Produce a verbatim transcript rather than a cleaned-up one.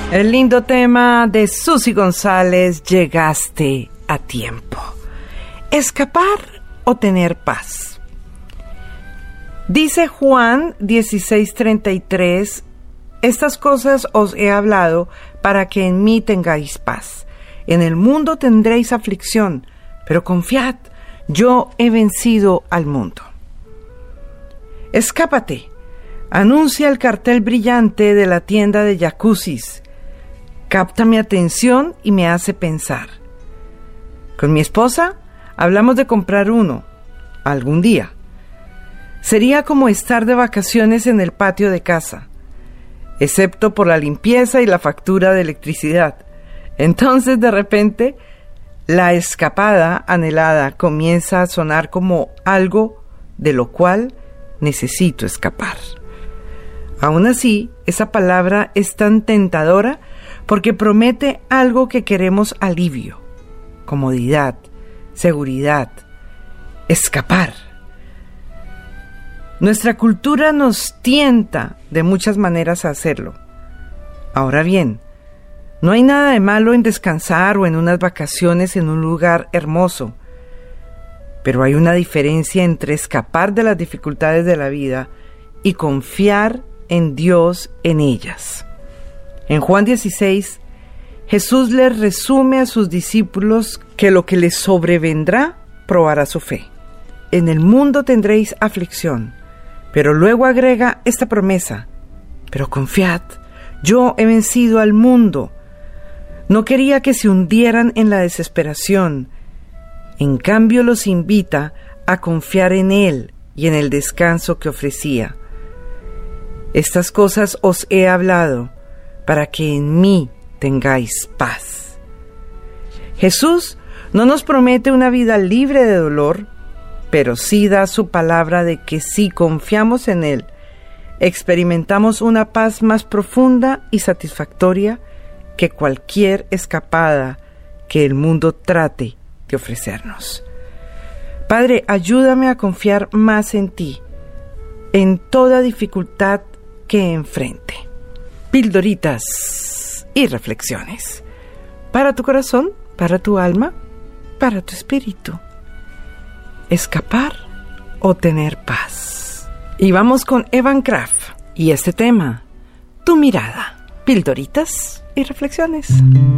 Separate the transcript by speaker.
Speaker 1: El lindo tema de Susy González, Llegaste a tiempo. ¿Escapar o tener paz? Dice Juan dieciséis treinta y tres, estas cosas os he hablado para que en mí tengáis paz. En el mundo tendréis aflicción, pero confiad, yo he vencido al mundo. Escápate, anuncia el cartel brillante de la tienda de jacuzzis. Capta mi atención y me hace pensar. Con mi esposa hablamos de comprar uno, algún día. Sería como estar de vacaciones en el patio de casa, excepto por la limpieza y la factura de electricidad. Entonces, de repente, la escapada anhelada comienza a sonar como algo de lo cual necesito escapar. Aún así, esa palabra es tan tentadora porque promete algo que queremos: alivio, comodidad, seguridad, escapar. Nuestra cultura nos tienta de muchas maneras a hacerlo. Ahora bien, no hay nada de malo en descansar o en unas vacaciones en un lugar hermoso, pero hay una diferencia entre escapar de las dificultades de la vida y confiar en Dios en ellas. En Juan dieciséis, Jesús les resume a sus discípulos que lo que les sobrevendrá probará su fe. En el mundo tendréis aflicción, pero luego agrega esta promesa: pero confiad, yo he vencido al mundo. No quería que se hundieran en la desesperación. En cambio, los invita a confiar en Él y en el descanso que ofrecía. Estas cosas os he hablado para que en mí tengáis paz. Jesús no nos promete una vida libre de dolor, pero sí da su palabra de que si confiamos en Él, experimentamos una paz más profunda y satisfactoria que cualquier escapada que el mundo trate de ofrecernos. Padre, ayúdame a confiar más en Ti, en toda dificultad que enfrente. Pildoritas y reflexiones para tu corazón, para tu alma, para tu espíritu. Escapar o tener paz. Y vamos con Evan Craft y este tema, tu mirada. Pildoritas y reflexiones.